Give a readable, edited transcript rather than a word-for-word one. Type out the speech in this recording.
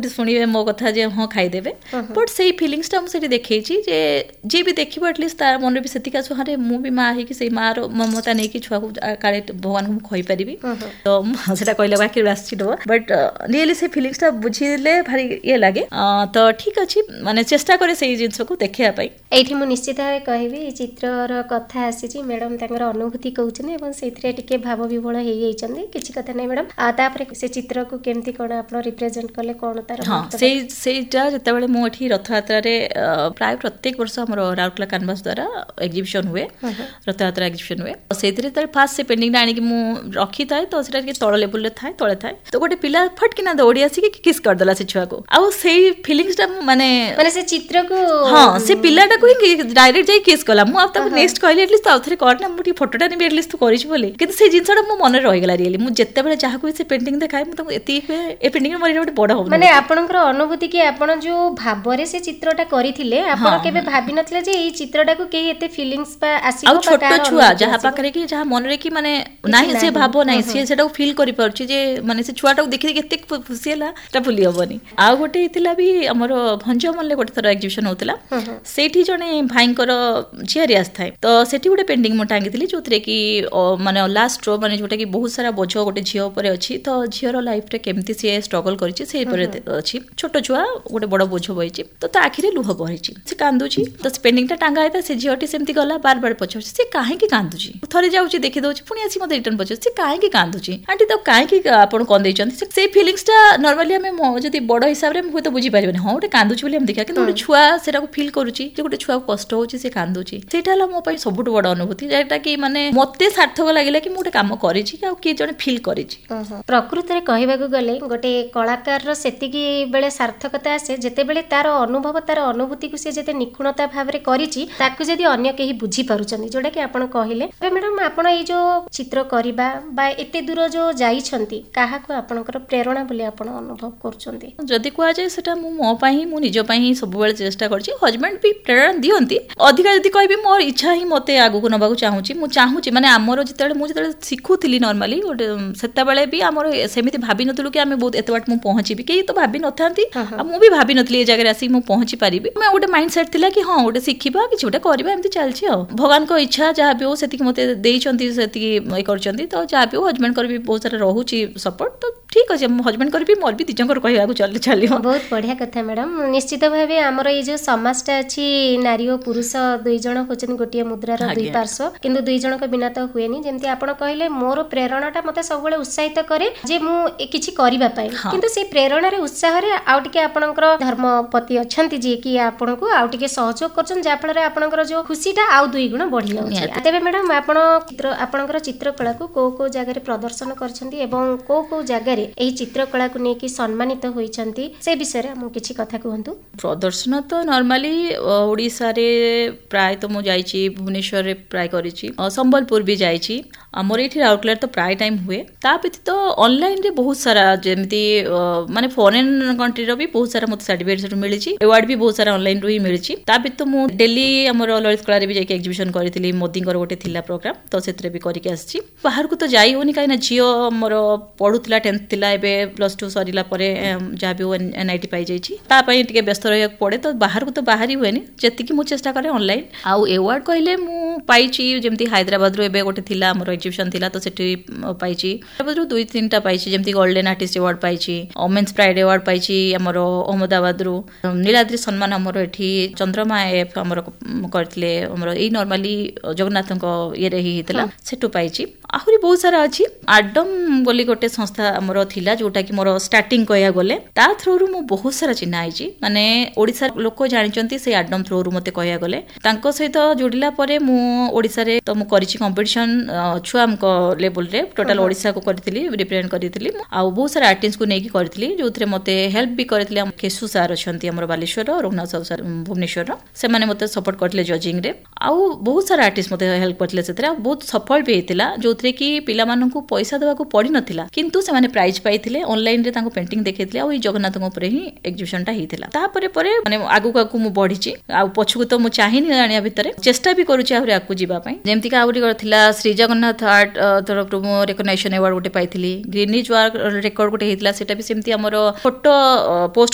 ଶୁଣିବେ ମୋ କଥା ଯେ ହଁ ଖାଇଦେବେ ବଟ୍ ସେଇ ଫିଲିଙ୍ଗସଟା ମୁଁ ସେଠି ଦେଖେଇଛି ଯେ ଯିଏ ବି ଦେଖିବ ଆଟଲିଷ୍ଟ ତାର ମନରେ ବି ସେତିକି ଆସୁ ହଁ ରେ ମୁଁ ବି ମା ହେଇକି ସେଇ ମାର ମମତା ନେଇକି ଛୁଆକୁ କାଳେ ଭଗବାନଙ୍କୁ ମୁଁ କହିପାରିବି ତ ସେଟା କହିଲେ ବାକିରେ ଆସିଛି ବଟ୍ ରିଏଲି ସେ ଫିଲିଙ୍ଗସଟା ବୁଝିଲେ ଭାରି ଇଏ ଲାଗେ ତ ଠିକ୍ ଅଛି ମାନେ ଚେଷ୍ଟା କରେ ସେଇ ଜିନିଷକୁ ଦେଖିବା ପାଇଁ। ଏଇଠି ମୁଁ ନିଶ୍ଚିତ ଭାବେ କହିବି ଏଇ ଚିତ୍ରର କଥା ଆସିଛି ମ୍ୟାଡମ୍ ତାଙ୍କର ଅନୁଭୂତି କହୁଛନ୍ତି ଏବଂ ସେଇଥିରେ ଟିକେ ଭାବ ବିଭୋଳ ହେଇଯାଇଛନ୍ତି କିଛି କଥା ନାହିଁ ମ୍ୟାଡମ୍। ତାପରେ ସେ ଚିତ୍ରକୁ କେମିତି କଣ ଆପଣ ରିପ୍ରେଜେଣ୍ଟ କଲେ କଣ ତାର ସେଇଟା ଯେତେବେଳେ ମୁଁ ଏଠି ରଥଯାତ୍ରାରେ ପ୍ରାୟ ପ୍ରତ୍ୟେକ ବର୍ଷ ଆମର ରାଉରକେଲା କାନଭାସ ଦ୍ୱାରା ଏକ୍ଜିବିସନ୍ ହୁଏ ରଥଯାତ୍ରା ଏକ୍ଜିବିସନ୍ ହୁଏ ସେଇଥିରେ ଯେତେବେଳେ ଫାଷ୍ଟ ସେ ପେଣ୍ଟିଂଟା ଆଣିକି ମୁଁ ରଖିଥାଏ ତ ସେଟା ଟିକେ ତଳ ଲେବୁଲରେ ଥାଏ ତଳେ ଥାଏ ତ ଗୋଟେ ପିଲା ଫଟକିନା ଦୌଡ଼ି ଆସିକି କିସ୍ କରିଦେଲା ସେ ଛୁଆକୁ ଆଉ ସେଇ ଫିଲିଙ୍ଗସଟା ମାନେ ସେ ଚିତ୍ରକୁ ହଁ ସେ ପିଲାଟାକୁ ହିଁ ଡାଇରେକ୍ଟ ଯାଇ କିସ୍ କଲା ମୁଁ ଆଉ ତାକୁ ନେକ୍ସଟ କହିଲି ଏଟଲିଷ୍ଟ ଆଉ ଥରେ କରନା ମୁଁ ଟିକେ ଫଟୋଟା ନେବି ଏଟଲିଷ୍ଟ ତୁ କରିଛୁ ବୋଲି କିନ୍ତୁ ସେଇ ଜିନିଷଟା ମୋ ମନରେ ରହିଗଲା ରିଏଲି ମୁଁ ଯେତେବେଳେ ଯାହାକୁ ସେ ପେଣ୍ଟିଂ ଦେଖାଏ ମୁଁ ତାକୁ ଏତିକି ଏ ପେଣ୍ଟିଂ ମୋର ଗୋଟେ ବଡ଼ ହବ ମାନେ ଆପଣଙ୍କର ଅନୁଭୂତି କି ଆପଣ ଯୋଉ ଭାବରେ ସେ ଚିତ୍ରଟା କରିଥିଲେ ଆପଣ କେବେ ଭାବି ନଥିଲେ ଯେ ଏଇ ଚିତ୍ରଟାକୁ କେହି ଏତେ ଫିଲିଙ୍ଗସ ବା ଆସିବ ଆଉ ଛୋଟ ଛୁଆ ଯାହା ପାଖରେ କି ଯାହା ମନରେ କି ମାନେ ନାହିଁ ସେ ଭାବ ନାହିଁ ସିଏ ସେଟାକୁ ଫିଲ୍ କରିପାରୁଛି ଯେ ମାନେ ସେ ଛୁଆଟାକୁ ଦେଖିକି ଏତେ ଖୁସି ହେଲା ସେଟା ଭୁଲି ହବନି। ଆଉ ଗୋଟେ ହେଇଥିଲା ବି ଆମର ଭଞ୍ଜମଲ୍ଲେ ଗୋଟେ ଥର ଏକ୍ଜିବିସନ୍ ହଉଥିଲା ସେଇଠି ଜଣେ ଭାଇଙ୍କର ଝିଆରୀ ଆସିଥାଏ ତ ସେଠି ଗୋଟେ ପେଣ୍ଟିଂ ମୁଁ ଟାଙ୍ଗିଥିଲି ଯୋଉଥିରେ କି ମାନେ ଲାଷ୍ଟ ର ମାନେ ଯୋଉଟା କି ବହୁତ ସାରା ବୋଝ ଗୋଟେ ଝିଅ ଉପରେ ଅଛି ତ ଝିଅର ଲାଇଫରେ କେମିତି ସିଏ ଷ୍ଟ୍ରଗଲ କରିଛି ସେଇ ଉପରେ ଅଛି ଛୋଟ ଛୁଆ ଗୋଟେ ବଡ ବୋଝ ବହିଛି ତ ତା ଆଖିରେ ଲୁହ ବହିଛି ସେ କାନ୍ଦୁଛି ତ ସେ ପେଣ୍ଟିଂଟା ଟାଙ୍ଗା ହେଇଥାଏ ସେ ଝିଅଟି ସେମିତି ଗଲା ବାର ବାର ପଚାରୁଛି ସେ କାହିଁକି କାନ୍ଦୁଛି ଥରେ ଯାଉଛି ଦେଖିଦଉଛି ପୁଣି ଆସି ମତେ ରିଟର୍ନ ପଚାରୁଛି ସେ କାହିଁକି କାନ୍ଦୁଛି ଆଣ୍ଟି ତାକୁ କାହିଁକି ଆପଣ କଣ ଦେଇଛନ୍ତି ସେଇ ଫିଲିଙ୍ଗସଟା ନର୍ମାଲି ଆମେ ଯଦି ବଡ ହିସାବରେ ଆମେ ହୁଏତ ବୁଝିପାରିବାନି ହଁ ଗୋଟେ କାନ୍ଦୁଛି ବୋଲି ଆମେ ଦେଖିବା କିନ୍ତୁ ଗୋଟେ ଛୁଆ ସେଟାକୁ ଫିଲ୍ କରୁଛି ଯେ ଗୋଟେ ଛୁଆକୁ କଷ୍ଟ ହଉଛି ସେ କାନ୍ଦୁଛି ସେଇଟା ହେଲା ମୋ ପାଇଁ ସବୁଠୁ ବଡ ଅନୁଭୂତି ଯେଟା କି ମାନେ ମତେ ସାର୍ଥକ ଲାଗିଲା କି ମୁଁ ଗୋଟେ କାମ କରିଛି ଆଉ କିଏ ଜଣେ ଫିଲ୍ କରିଛି। ପ୍ରକୃତରେ କହିବାକୁ ଗଲେ ଗୋଟେ କଳାକାରର ସେତିକି ବେଳେ ସାର୍ଥକତା ଆସେ ଯେତେବେଳେ ତାର ଅନୁଭବ ତାର ଅନୁଭୂତିକୁ ସେ ଯେତେ ନିଖୁଣତା ଭାବରେ କରିଛି ତାକୁ ଯଦି ଅନ୍ୟ କେହି ବୁଝିପାରୁଛନ୍ତି ଯୋଉଟା କି ଆପଣ କହିଲେ। ଏବେ ମ୍ୟାଡାମ ଆପଣ ଏଇ ଯୋଉ ଚିତ୍ର କରିବା ବା ଏତେ ଦୂର ଯୋଉ ଯାଇଛନ୍ତି କାହାକୁ ଆପଣଙ୍କର ପ୍ରେରଣା ବୋଲି ଆପଣ ଅନୁଭବ କରୁଛନ୍ତି? ଯଦି କୁହାଯାଏ ସେଟା ମୁଁ ମୋ ପାଇଁ ମୁଁ ନିଜ ପାଇଁ ହିଁ ସବୁବେଳେ ଚେଷ୍ଟା କରିଛି ହଜବେଣ୍ଡ ବି ପ୍ରେରଣା ଦିଅନ୍ତି ଅଧିକା ଯଦି କହିବି ମୋର ଇଚ୍ଛା ହିଁ ମତେ ଆଗକୁ ନେବାକୁ ଚାହୁଁଛି ମାନେ ଆମର ମୁଁ ଯେତେବେଳେ ଶିଖୁଥିଲି ନର୍ମାଲି ଗୋଟେ ସେତେବେଳେ ବି ଆମର ସେମିତି ଭାବିନଥିଲୁ କି ଆମେ ବହୁତ ଏତେ ବାଟ ମୁଁ ପହଞ୍ଚିବି କେହି ତ ଭାବି ନଥାନ୍ତି ଆଉ ମୁଁ ବି ଭାବିନଥିଲି ଏ ଜାଗାରେ ଆସିକି ମୁଁ ପହଞ୍ଚି ପାରିବି ଗୋଟେ ମାଇଣ୍ଡ ସେଟ୍ ଥିଲା କି ହଁ ଗୋଟେ ଶିଖିବା କିଛି ଗୋଟେ କରିବା ଏମିତି ଚାଲିଛି ଆଉ ଭଗବାନଙ୍କ ଇଚ୍ଛା ଯାହା ବି ହଉ ସେତିକି ମତେ ଦେଇଛନ୍ତି ସେତିକି କରିଛନ୍ତି ତ ଯାହା ବି ହଉ ହଜବେଣ୍ଡଙ୍କର ବି ବହୁତ ସାରା ରହୁଛି ସପୋର୍ଟ ତ ଠିକ୍ ଅଛି ହଜବେଣ୍ଡଙ୍କର ବି ମୋର ବି ଦିଜଙ୍କର କହିବାକୁ ଚାଲିବ। ବହୁତ ବଢିଆ କଥା ମ୍ୟାଡାମ ନିଶ୍ଚିତ ଭାବେ ଆମର ଏଇ ଯୋଉ ସମାଜଟା ଅଛି ନାରୀ ଓ ପୁରୁଷ ଦୁଇ ଜଣ ହଉଛନ୍ତି ଗୋଟିଏ ମୁଦ୍ରାର ଦୁଇ ପାର୍ଶ୍ୱ କିନ୍ତୁ ଦୁଇ ଜଣଙ୍କ ବିନା ତ ହୁଏନି ଯେମିତି ଆପଣ କହିଲେ ମୋର ପ୍ରେରଣାଟା ମତେ ସବୁବେଳେ ଉତ୍ସାହିତ କରେ ଯେ ମୁଁ କିଛି କରିବା ପାଇଁ କିନ୍ତୁ ସେଇ ପ୍ରେରଣାରେ ଉତ୍ସାହରେ ଆଉ ଟିକେ ଆପଣଙ୍କର ଧର୍ମପତି ଅଛନ୍ତି ଯିଏ କି ଆପଣଙ୍କୁ ଆଉ ଟିକେ ସହଯୋଗ କରୁଛନ୍ତି ଯାହାଫଳରେ ଆପଣଙ୍କର ଯୋଉ ଖୁସିଟା ଆଉ ଦୁଇ ଗୁଣ ବଢି ଯାଉଛି। ତେବେ ମ୍ୟାଡାମ ଆପଣ ଆପଣଙ୍କର ଚିତ୍ରକଳାକୁ କୋଉ କୋଉ ଜାଗାରେ ପ୍ରଦର୍ଶନ କରିଛନ୍ତି ଏବଂ କୋଉ କୋଉ ଜାଗାରେ ଏହି ଚିତ୍ରକଳାକୁ ନେଇକି ସମ୍ମାନିତ ହୋଇଛନ୍ତି ସେ ବିଷୟରେ ଆମକୁ କିଛି କଥା କୁହନ୍ତୁ। ପ୍ରଦର୍ଶନ ତ ନର୍ମାଲି ଓଡ଼ିଶାରେ ପ୍ରାୟତଃ ମୁଁ ଯାଇଛି ଭୁବନେଶ୍ୱରରେ ପ୍ରାୟ କରିଛି ସମ୍ବଲପୁର ବି ଯାଇଛି ଆମର ଏଇଠି ରାଉରକେଲାରେ ତ ପ୍ରାୟ ଟାଇମ୍ ହୁଏ ତା ବ୍ୟତୀତ ଅନଲାଇନରେ ବହୁତ ସାରା ଯେମିତି ମାନେ ଫରେନ୍ କଣ୍ଟ୍ରିର ବି ବହୁତ ସାରା ମୋତେ ସାର୍ଟିଫିକେଟ୍ ସେଠୁ ମିଳିଛି ଆୱାର୍ଡ ବି ବହୁତ ସାରା ଅନଲାଇନରୁ ହିଁ ମିଳିଛି ତା ବ୍ୟତୀତ ମୁଁ ଡେଲି ଆମର ଲଳିତ କଳାରେ ବି ଯାଇକି ଏକ୍ଜିବିସନ୍ କରିଥିଲି ମୋଦିଙ୍କର ଗୋଟେ ଥିଲା ପ୍ରୋଗ୍ରାମ ତ ସେଥିରେ ବି କରିକି ଆସିଛି ବାହାରକୁ ତ ଯାଇ ହଉନି କାହିଁକିନା ଝିଅ ମୋର ପଢୁଥିଲା 10th ଥିଲା ଏବେ +2 ସରିଲା ପରେ ଯାହା ବି NIT ପାଇଯାଇଛି ତା ପାଇଁ ଟିକେ ବ୍ୟସ୍ତ ରହିବାକୁ ପଡେ ତ ବାହାରକୁ ତ ବାହାରି ହୁଏନି ଯେତିକି ମୁଁ ଚେଷ୍ଟା କରେ ଅନଲାଇନ ଆଉ ଆୱାର୍ଡ କହିଲେ ମୁଁ ପାଇଛି ଯେମିତି ହାଇଦ୍ରାବାଦରୁ ଏବେ ଗୋଟେ ଥିଲା ଆମର ଏକ୍ଜିବିସନ୍ ଥିଲା ତ ସେଠି ପାଇଛି ହାଇଦ୍ରାବାଦରୁ 2-3ଟା ପାଇଛି ଯେମିତି ଗୋଲ୍ଡେନ ଆର୍ଟିଷ୍ଟ ଆୱାର୍ଡ ପାଇଛି ଓମେନ୍ସ ପ୍ରାଇଡ୍ ଆୱାର୍ଡ ପାଇଛି ଆମର ଅହମ୍ମଦାବାଦରୁ ନୀଳାଦ୍ରି ସମ୍ମାନ ଆମର ଏଠି ଚନ୍ଦ୍ରମା ଏଫ୍ ଆମର କରିଥିଲେ ଆମର ଏଇ ନର୍ମାଲି ଜଗନ୍ନାଥଙ୍କ ଇଏରେ ହିଁ ହେଇଥିଲା ସେଠୁ ପାଇଛି ଆହୁରି ବହୁତ ସାରା ଅଛି ଆଡମ୍ ବୋଲି ଗୋଟେ ସଂସ୍ଥା ଆମର ଥିଲା ଯୋଉଟା କି ମୋର ଷ୍ଟାର୍ଟିଂ କହିବାକୁ ଗଲେ ତା ଥ୍ରୁରୁ ମୁଁ ବହୁତ ସାରା ଚିହ୍ନା ହେଇଛି ମାନେ ଓଡ଼ିଶାର ଲୋକ ଜାଣିଛନ୍ତି ସେଇ ଆଡମ୍ ଥ୍ରୁରୁ ମତେ କହିବାକୁ ଗଲେ ତାଙ୍କ ସହିତ ଯୋଡ଼ିଲା ପରେ ମୁଁ ଓଡ଼ିଶାରେ ତ ମୁଁ କରିଛି କମ୍ପିଟିସନ ଛୁଆଙ୍କ ଲେବୁଲରେ ଟୋଟାଲ ଓଡ଼ିଶାକୁ କରିଥିଲି ରିପ୍ରେଜେଣ୍ଟ କରିଥିଲି ଆଉ ବହୁତ ସାରା ଆର୍ଟିଷ୍ଟଙ୍କୁ ନେଇକି କରିଥିଲି ଯୋଉଥିରେ ମତେ ହେଲ୍ପ ବି କରିଥିଲେ କେଶୁ ସାର୍ ଅଛନ୍ତି ଆମର ବାଲେଶ୍ୱର ରଘୁନାଥ ସାହୁ ସାର୍ ଭୁବନେଶ୍ୱରର ସେମାନେ ମତେ ସପୋର୍ଟ କରିଥିଲେ ଜଜିଂରେ ଆଉ ବହୁତ ସାରା ଆର୍ଟିଷ୍ଟ ମତେ ହେଲ୍ପ କରିଥିଲେ ସେଥିରେ ଆଉ ବହୁତ ସଫଳ ବି ହେଇଥିଲା ଯୋଉଥିରେ କି ପିଲାମାନଙ୍କୁ ପଇସା ଦେବାକୁ ପଡିନଥିଲା କିନ୍ତୁ ସେମାନେ ପ୍ରାଇଜ ପାଇଥିଲେ ଅନଲାଇନରେ ତାଙ୍କୁ ପେଣ୍ଟିଂ ଦେଖେଇଥିଲେ ଆଉ ଏଇ ଜଗନ୍ନାଥଙ୍କ ଉପରେ ହିଁ ଏକ୍ଜିବିସନଟା ହେଇଥିଲା ତାପରେ ପରେ ମାନେ ଆଗକୁ ମୁଁ ବଢିଛି ଆଉ ପଛକୁ ତ ମୁଁ ଚାହିଁନି ଜାଣିବା ଭିତରେ ଚେଷ୍ଟା ବି କରୁଛି ଆହୁରି ଆଗକୁ ଯିବା ପାଇଁ ଯେମିତିକି ଆହୁରି ଥିଲା ଶ୍ରୀ ଜଗନ୍ନାଥ ଆର୍ଟ ତରଫରୁ ମୁଁ ରେକଗ୍ନାଇଜେସନ ଆୱାର୍ଡ ଗୋଟେ ପାଇଥିଲି ଗ୍ରିନିଜ ୱାର୍କ ରେକର୍ଡ ଗୋଟେ ହେଇଥିଲା ସେଟା ବି ସେମିତି ଆମର ଫଟୋ ପୋଷ୍ଟ